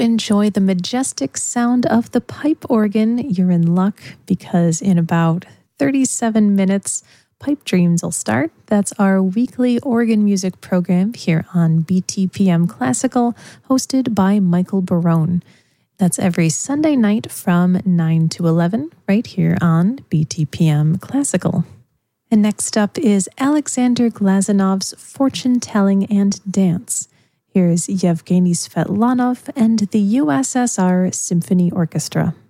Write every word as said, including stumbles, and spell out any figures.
enjoy the majestic sound of the pipe organ, you're in luck, because in about thirty-seven minutes, Pipe Dreams will start. That's our weekly organ music program here on B T P M Classical, hosted by Michael Barone. That's every Sunday night from nine to eleven, right here on B T P M Classical. And next up is Alexander Glazanov's Fortune Telling and Dance. Here's Yevgeny Svetlanov and the U S S R Symphony Orchestra.